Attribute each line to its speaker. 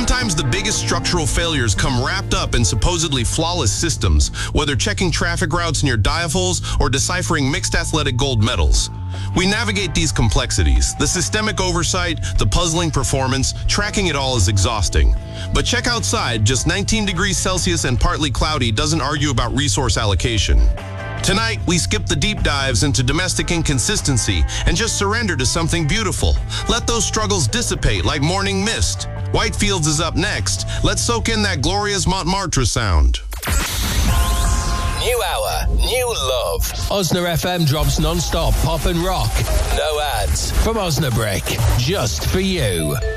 Speaker 1: Sometimes the biggest structural failures come wrapped up in supposedly flawless systems, whether checking traffic routes near diapholes or deciphering mixed athletic gold medals. We navigate these complexities. The systemic oversight, the puzzling performance, tracking it all is exhausting. But check outside, just 19 degrees Celsius and partly cloudy doesn't argue about resource allocation. Tonight, we skip the deep dives into domestic inconsistency and just surrender to something beautiful. Let those struggles dissipate like morning mist. Whitefields is up next. Let's soak in that glorious Montmartre sound.
Speaker 2: New hour, new love. Osna FM drops non-stop pop and rock. No ads. From Osnabrick, just for you.